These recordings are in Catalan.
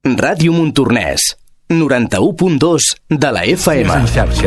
Ràdio Montornès, 91.2 de la FM. En xarxa.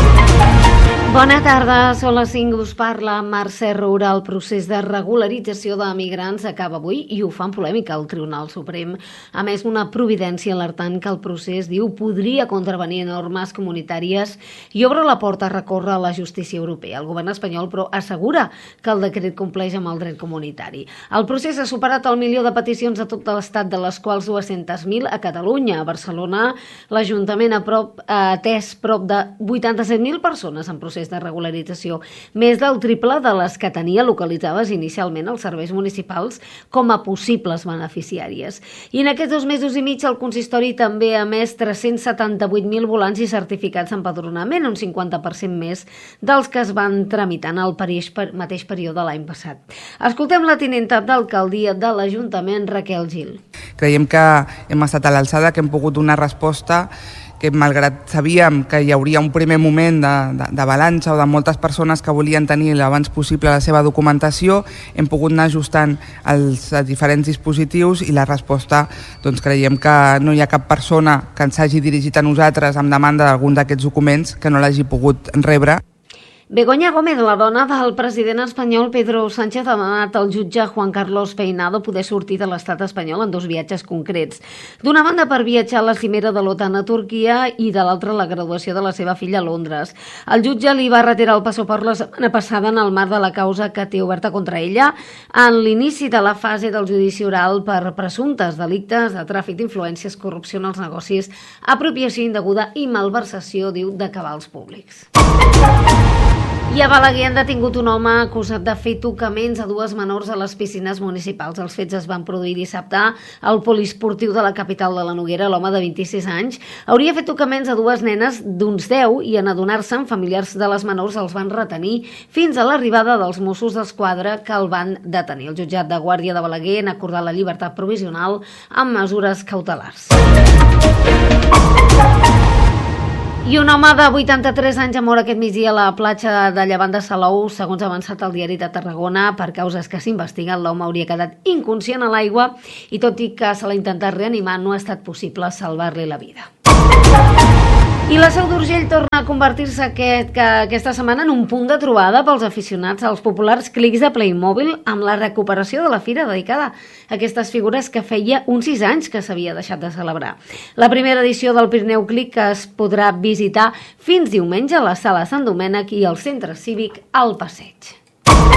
Bona tarda, són les 5, us parla Mercè Roura. El procés de regularització de migrants acaba avui i ho fa en polèmica al Tribunal Suprem. A més, una providència alertant que el procés, diu, podria contravenir normes comunitàries i obre la porta a recórrer a la justícia europea. El govern espanyol, però, assegura que el decret compleix amb el dret comunitari. El procés ha superat el 1.000.000 de peticions a tot l'estat, de les quals 200.000 a Catalunya. A Barcelona, l'Ajuntament ha atès prop de 87.000 persones en procés de regularització, més del triple de les que tenia localitzades inicialment els serveis municipals com a possibles beneficiàries. I en aquests 2 mesos i mig el consistori també ha emès 378.000 volants i certificats d'empadronament, un 50% més dels que es van tramitar en el mateix període l'any passat. Escoltem la tinenta d'alcaldia de l'Ajuntament, Raquel Gil. Creiem que hem estat a l'alçada, que hem pogut donar resposta, que malgrat sabíem que hi hauria un primer moment d'avalanxa o de moltes persones que volien tenir l'abans possible la seva documentació, hem pogut anar ajustant els diferents dispositius i la resposta, doncs creiem que no hi ha cap persona que ens hagi dirigit a nosaltres amb demanda d'algun d'aquests documents que no l'hagi pogut rebre. Begoña Gómez, la dona del president espanyol Pedro Sánchez, ha demanat al jutge Juan Carlos Peinado poder sortir de l'estat espanyol en 2 viatges concrets. D'una banda, per viatjar a la cimera de l'OTAN a Turquia i de l'altra, la graduació de la seva filla a Londres. El jutge li va retirar el passaport la setmana passada en el marc de la causa que té oberta contra ella en l'inici de la fase del judici oral per presumptes delictes de tràfic d'influències, corrupció en els negocis, apropiació indeguda i malversació, diu, de cabals públics. I a Balaguer han detingut un home acusat de fer tocaments a 2 menors a les piscines municipals. Els fets es van produir dissabte al poliesportiu de la capital de la Noguera. L'home de 26 anys hauria fet tocaments a 2 nenes d'uns 10 i en adonar-se'n, familiars de les menors els van retenir fins a l'arribada dels Mossos d'Esquadra que el van detenir. El jutjat de Guàrdia de Balaguer ha acordat la llibertat provisional amb mesures cautelars. I un home de 83 anys ha mort aquest migdia a la platja de llevant de Salou. Segons ha avançat el diari de Tarragona, per causes que s'investiguen, l'home hauria quedat inconscient a l'aigua i tot i que se l'ha intentat reanimar, no ha estat possible salvar-li la vida. I la Seu d'Urgell torna a convertir-se aquesta setmana en un punt de trobada pels aficionats als populars clics de Playmobil amb la recuperació de la fira dedicada a aquestes figures que feia uns 6 anys que s'havia deixat de celebrar. La primera edició del Pirineu Clic es podrà visitar fins diumenge a la Sala Sant Domènec i al Centre Cívic al Passeig.